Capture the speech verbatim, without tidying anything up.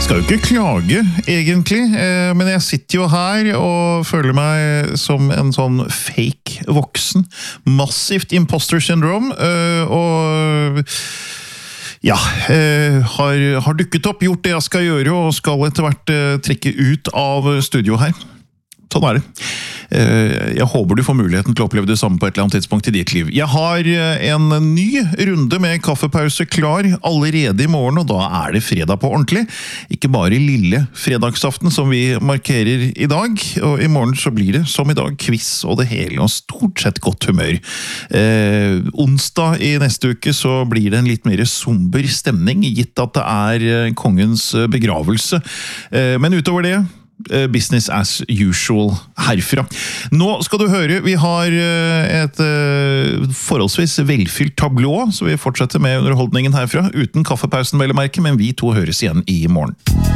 skal jo ikke klage, egentlig, men jeg sitter jo her og føler meg som en sånn fake voksen. Massivt imposter syndrome, og ja, har, har dukket opp, gjort det jeg skal gjøre, og skal etter hvert trekke ut av studio her. Sånn er det. Jeg håper du får muligheten til å oppleve det samme på et eller annet tidspunkt i ditt liv. Jeg har en ny runde med kaffepause klar allerede i morgen, og da er det fredag på ordentlig. Ikke bare lille fredagsaften som vi markerer i dag, og i morgen så blir det som i dag quiz og det hele, og stort sett godt humør. Eh, onsdag i neste uke så blir det en litt mer somber stemning, gitt at det er kongens begravelse. Eh, men utover det, business as usual herfra. Nå skal du høre, vi har et forholdsvis velfylt tablå, så vi fortsetter med underholdningen herfra, uten kaffepausen vel å merke, men vi to høres igjen i morgen.